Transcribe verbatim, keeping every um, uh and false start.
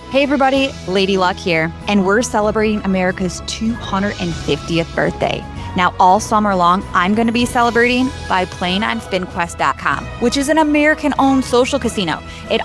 Hey everybody, Lady Luck here, and we're celebrating America's two hundred fiftieth birthday. Now, all summer long, I'm going to be celebrating by playing on spin quest dot com, which is an American-owned social casino. It